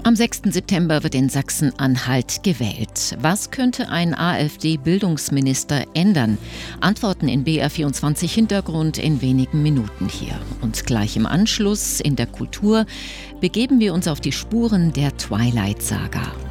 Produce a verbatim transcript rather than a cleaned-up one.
Am sechsten September wird in Sachsen-Anhalt gewählt. Was könnte ein AfD-Bildungsminister ändern? Antworten in B R vierundzwanzig Hintergrund in wenigen Minuten hier. Und gleich im Anschluss in der Kultur begeben wir uns auf die Spuren der Twilight-Saga.